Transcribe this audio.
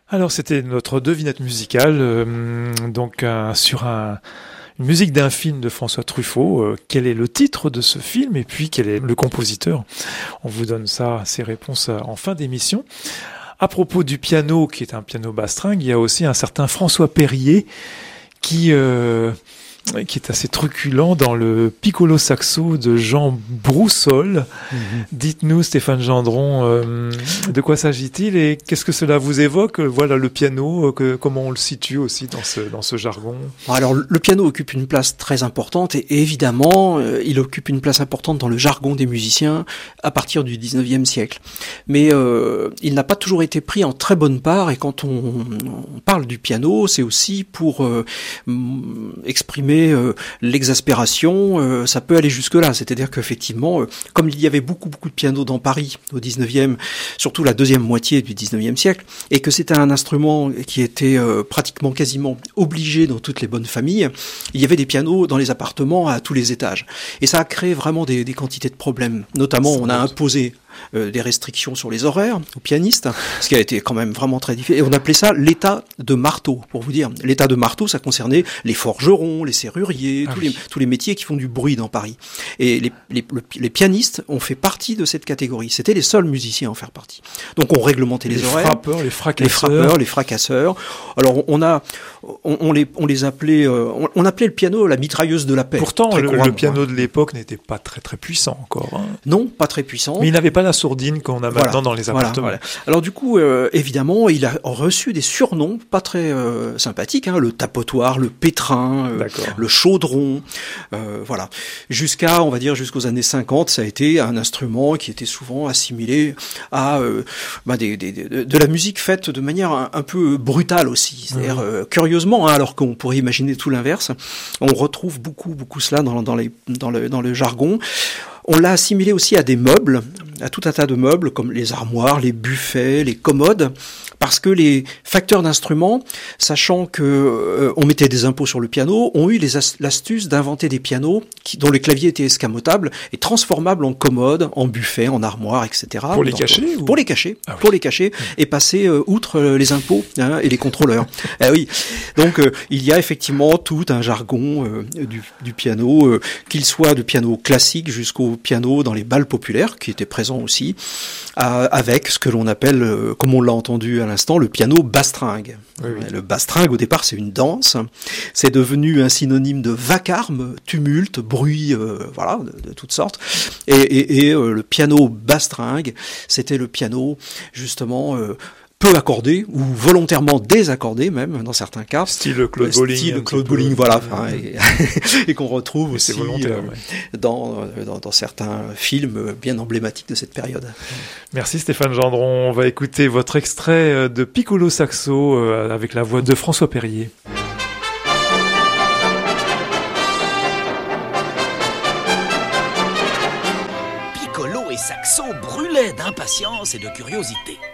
Alors c'était notre devinette musicale, sur une musique d'un film de François Truffaut. Quel est le titre de ce film et puis quel est le compositeur? On vous donne ces réponses en fin d'émission. À propos du piano, qui est un piano bastringue, il y a aussi un certain François Perrier qui est assez truculent dans le piccolo saxo de Jean Broussol. Dites-nous, Stéphane Gendron, de quoi s'agit-il et qu'est-ce que cela vous évoque? Voilà, le piano, comment on le situe aussi dans ce jargon? Alors, le piano occupe une place très importante et évidemment, il occupe une place importante dans le jargon des musiciens à partir du 19e siècle. Mais il n'a pas toujours été pris en très bonne part et quand on parle du piano, c'est aussi pour exprimer l'exaspération, ça peut aller jusque-là. C'est-à-dire qu'effectivement, comme il y avait beaucoup de pianos dans Paris au 19e, surtout la deuxième moitié du 19e siècle, et que c'était un instrument qui était pratiquement quasiment obligé dans toutes les bonnes familles, il y avait des pianos dans les appartements à tous les étages. Et ça a créé vraiment des quantités de problèmes. Notamment, on a imposé des restrictions sur les horaires aux pianistes, ce qui a été quand même vraiment très difficile. Et on appelait ça l'état de marteau, pour vous dire. L'état de marteau, ça concernait les forgerons, les serruriers, tous les métiers qui font du bruit dans Paris. Et les pianistes ont fait partie de cette catégorie. C'était les seuls musiciens à en faire partie. Donc on réglementait les horaires. Les frappeurs, les fracasseurs. Alors on les appelait, on appelait le piano la mitrailleuse de la paix. Pourtant, le piano de l'époque n'était pas très très puissant encore. Hein. Non, pas très puissant. Mais il n'avait pas la sourdine qu'on a maintenant dans les appartements. Voilà. Alors du coup, évidemment, il a reçu des surnoms pas très sympathiques, le tapotoir, le pétrin, le chaudron, voilà. Jusqu'aux années 50, ça a été un instrument qui était souvent assimilé à de la musique faite de manière un peu brutale aussi. C'est-à-dire, curieusement, alors qu'on pourrait imaginer tout l'inverse, on retrouve beaucoup cela dans le jargon. On l'a assimilé aussi à des meubles, à tout un tas de meubles comme les armoires, les buffets, les commodes, parce que les facteurs d'instruments, sachant que on mettait des impôts sur le piano, ont eu l'astuce d'inventer des pianos dont les claviers étaient escamotables et transformables en commodes, en buffets, en armoires, etc. Pour les cacher Pour les cacher, pour les cacher et passer outre les impôts et les contrôleurs. Oui. Donc il y a effectivement tout un jargon du piano, qu'il soit de piano classique jusqu'au piano dans les bals populaires, qui était présent aussi, avec ce que l'on appelle, comme on l'a entendu à l'instant, le piano bastringue. Oui. Le bastringue, au départ, c'est une danse. C'est devenu un synonyme de vacarme, tumulte, bruit, de toutes sortes. Et le piano bastringue, c'était le piano, justement, peu accordé ou volontairement désaccordé même dans certains cas. Style Claude Bolling, voilà, et qu'on retrouve aussi dans certains films bien emblématiques de cette période. Merci Stéphane Gendron. On va écouter votre extrait de Piccolo Saxo avec la voix de François Perrier. Piccolo et Saxo brûlaient d'impatience et de curiosité.